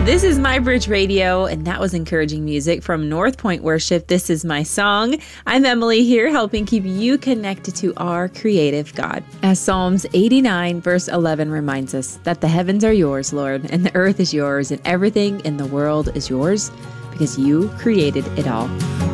This is My Bridge Radio, and that was encouraging music from North Point Worship. This is my song. I'm Emily here, helping keep you connected to our creative God. As Psalms 89 verse 11 reminds us that the heavens are yours, Lord, and the earth is yours, and everything in the world is yours because you created it all.